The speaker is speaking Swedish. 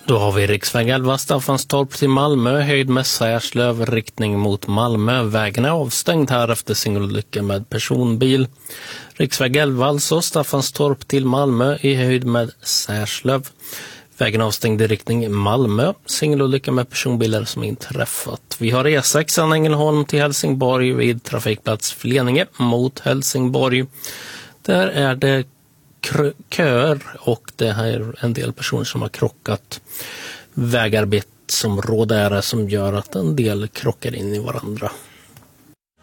Då har vi riksväg 11 Staffanstorp till Malmö, höjd med Särslöv, riktning mot Malmö. Vägen är avstängd här efter singelolycka med personbil. Riksväg 11 alltså Staffanstorp till Malmö i höjd med Särslöv. Vägen avstängd i riktning Malmö, singelolycka med personbilar som inträffat. Vi har E6 Ängelholm till Helsingborg vid trafikplats Fleninge mot Helsingborg. Där är det köer och det här är en del personer som har krockat. Vägarbetsområde är det som gör att en del krockar in i varandra.